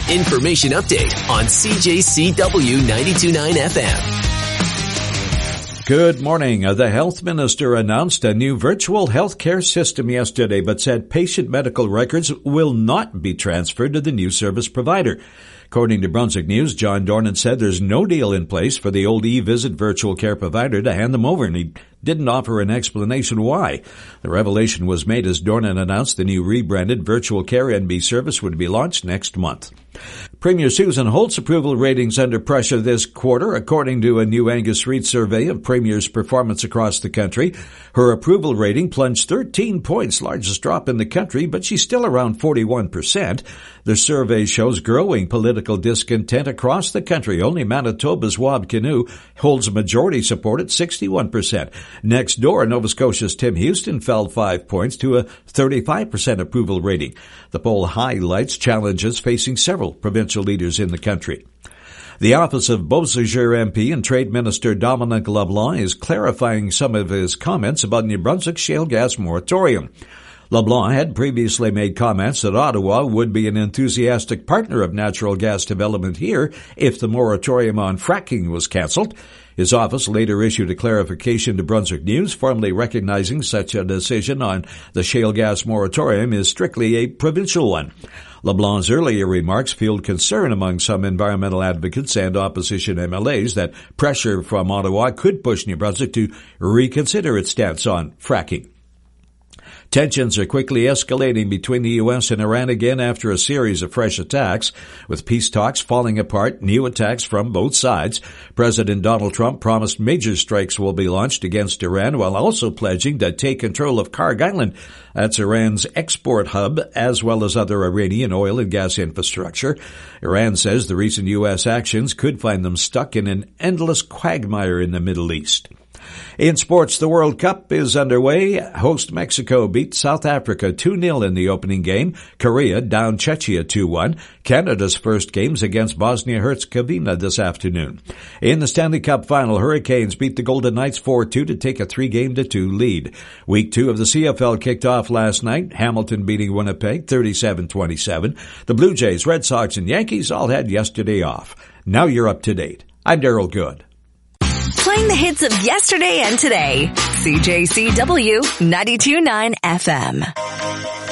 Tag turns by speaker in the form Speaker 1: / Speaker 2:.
Speaker 1: information update on CJCW 92.9 FM.
Speaker 2: Good morning. The health minister announced a new virtual healthcare system yesterday, but said patient medical records will not be transferred to the new service provider. According to Brunswick News, John Dornan said there's no deal in place for the old eVisit virtual care provider to hand them over, and he didn't offer an explanation why. The revelation was made as Dornan announced the new rebranded virtual care NB service would be launched next month. Premier Susan Holt's approval ratings under pressure this quarter, according to a new Angus Reid survey of Premier's performance across the country. Her approval rating plunged 13 points, largest drop in the country, but she's still around 41%. The survey shows growing political discontent across the country. Only Manitoba's Wab Kinew holds majority support at 61%. Next door, Nova Scotia's Tim Houston fell 5 points to a 35% approval rating. The poll highlights challenges facing several provincial leaders in the country. The office of Beausejour MP and Trade Minister Dominic LeBlanc is clarifying some of his comments about New Brunswick's shale gas moratorium. LeBlanc had previously made comments that Ottawa would be an enthusiastic partner of natural gas development here if the moratorium on fracking was cancelled. His office later issued a clarification to Brunswick News, formally recognizing such a decision on the shale gas moratorium is strictly a provincial one. LeBlanc's earlier remarks fueled concern among some environmental advocates and opposition MLAs that pressure from Ottawa could push New Brunswick to reconsider its stance on fracking. Tensions are quickly escalating between the U.S. and Iran again after a series of fresh attacks. With peace talks falling apart, new attacks from both sides. President Donald Trump promised major strikes will be launched against Iran while also pledging to take control of Kharg Island. That's Iran's export hub, as well as other Iranian oil and gas infrastructure. Iran says the recent U.S. actions could find them stuck in an endless quagmire in the Middle East. In sports, the World Cup is underway. Host Mexico beat South Africa 2-0 in the opening game. Korea downed Czechia 2-1. Canada's first games against Bosnia-Herzegovina this afternoon. In the Stanley Cup final, Hurricanes beat the Golden Knights 4-2 to take a 3-2 lead. Week 2 of the CFL kicked off last night. Hamilton beating Winnipeg 37-27. The Blue Jays, Red Sox, and Yankees all had yesterday off. Now you're up to date. I'm Daryl Good.
Speaker 3: Playing the hits of yesterday and today. CJCW 92.9 FM.